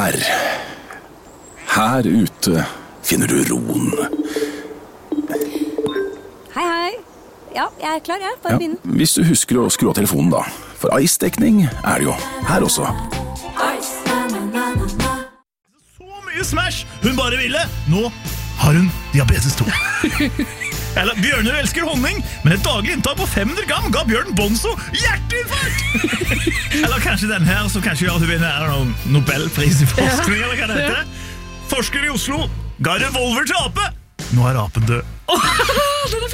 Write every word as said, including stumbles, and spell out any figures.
Her, her ute finner du roen. Hei, hei. Ja, jeg er klar, jeg. Bare Ja, begynn. hvis du husker å skru av telefonen da. For ice-dekning er det jo her også. Så mye Smash hun bare ville. Nå har hun diabetes to. Eller, bjørner elsker honning, men et daglig inntak på fem hundre gram ga bjørnen Bonzo hjerteinfarkt. Eller kanskje den her, som kanskje gjør at hun vinner know, Nobelpris i forskning, eller hva det heter. Forskere i Oslo ga revolver til ape. Nå er apen død.